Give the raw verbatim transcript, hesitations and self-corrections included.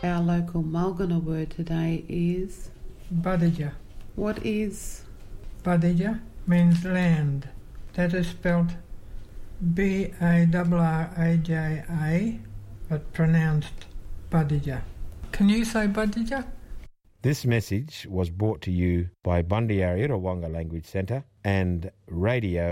Our local Mulgana word today is... Badija. What is... Badija means land. That is spelt B A R R A J A, but pronounced Badija. Can you say Badija? This message was brought to you by Bundyarya Wonga Language Centre and Radio